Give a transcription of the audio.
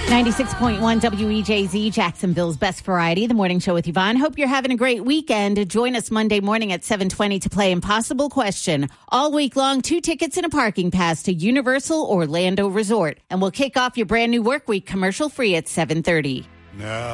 96.1 WEJZ, Jacksonville's best variety, the morning show with Yvonne. Hope you're having a great weekend. Join us Monday morning at 7:20 to play Impossible Question. All week long, 2 tickets and a parking pass to Universal Orlando Resort. And we'll kick off your brand new work week commercial free at 7:30. Now.